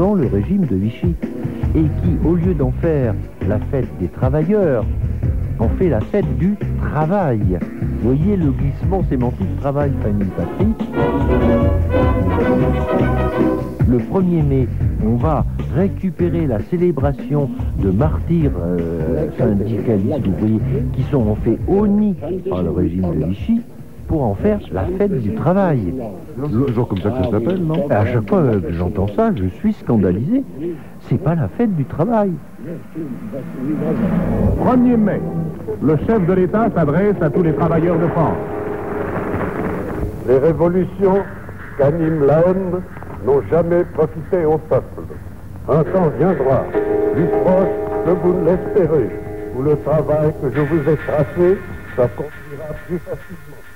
pendant le régime de Vichy, et qui, au lieu d'en faire la fête des travailleurs, en fait la fête du travail. Vous voyez le glissement sémantique travail, famille, patrie. Le 1er mai, on va récupérer la célébration de martyrs syndicalistes, ouvriers, qui sont en fait honnis par le régime de Vichy, pour en faire la fête du travail. C'est toujours comme ça que ça s'appelle, non? À chaque fois que j'entends ça, je suis scandalisé. C'est pas la fête du travail. 1er mai, le chef de l'État s'adresse à tous les travailleurs de France. Les révolutions qu'anime la haine n'ont jamais profité au peuple. Un temps viendra, plus proche que vous ne l'espérez, où le travail que je vous ai tracé s'accomplira plus facilement.